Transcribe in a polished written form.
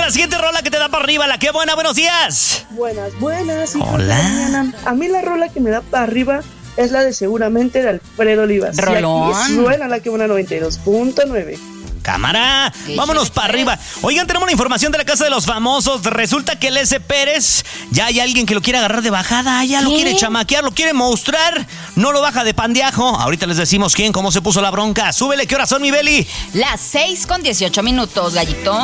la siguiente rola que te da para arriba. La que buena, buenos días. Buenas. Hola. A mí la rola que me da para arriba es la de Seguramente de Alfredo Olivas. Rolón. Y aquí suena la que buena 92.9. Cámara, vámonos para arriba. Oigan, tenemos la información de la Casa de los Famosos. Resulta que el S. Pérez, ya hay alguien que lo quiere agarrar de bajada, ya lo quiere chamaquear, lo quiere mostrar, no lo baja de pandeajo. Ahorita les decimos quién, cómo se puso la bronca. Súbele, ¿qué horas son, mi Beli? Las 6:18 minutos, gallito.